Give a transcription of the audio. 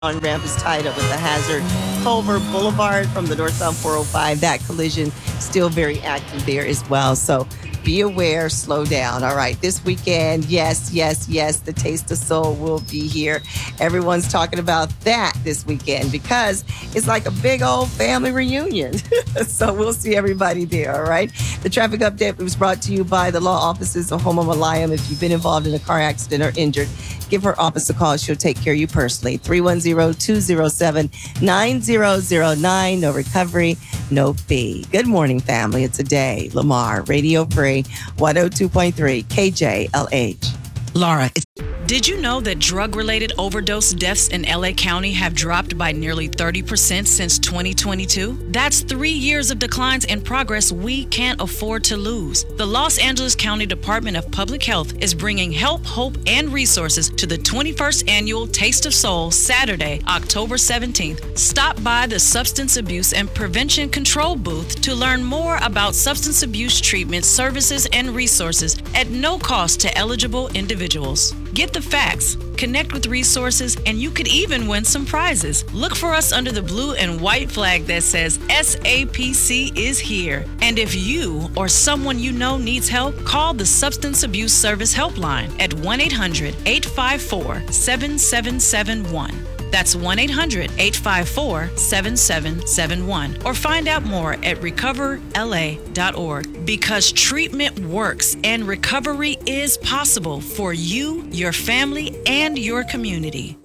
on-ramp is tied up with the hazard. Culver Boulevard from the northbound 405. That collision still very active there as well. So be aware, slow down. All right, this weekend, yes, the Taste of Soul will be here. Everyone's talking about that this weekend because it's like a big old family reunion. So we'll see everybody there, all right? The traffic update was brought to you by the law offices of Houma Malayam. If you've been involved in a car accident or injured, give her office a call. She'll take care of you personally. 310-207-9009. No recovery, no fee. Good morning, family. It's a day. Lamar, Radio Free, 102.3 KJLH. Laura, did you know that drug-related overdose deaths in LA County have dropped by nearly 30% since 2022? That's 3 years of declines in progress we can't afford to lose. The Los Angeles County Department of Public Health is bringing help, hope, and resources to the 21st Annual Taste of Soul, Saturday, October 17th. Stop by the Substance Abuse and Prevention Control booth to learn more about substance abuse treatment, services, and resources at no cost to eligible individuals. Get the facts, connect with resources, and you could even win some prizes. Look for us under the blue and white flag that says SAPC is here. And if you or someone you know needs help, call the Substance Abuse Service Helpline at 1-800-854-7771. That's 1-800-854-7771. Or find out more at recoverla.org. Because treatment works and recovery is possible for you, your family, and your community.